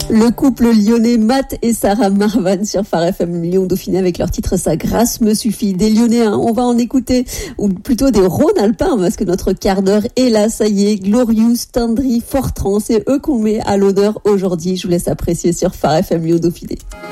Le couple lyonnais Matt et Sarah Marvan sur Phare FM Lyon Dauphiné avec leur titre Sa grâce me suffit. Des Lyonnais, on va en écouter, ou plutôt des Rhône-Alpins, parce que notre quart d'heure est là, ça y est. Glorious, Tendry, Fortran, c'est eux qu'on met à l'honneur aujourd'hui. Je vous laisse apprécier sur Phare FM Lyon Dauphiné.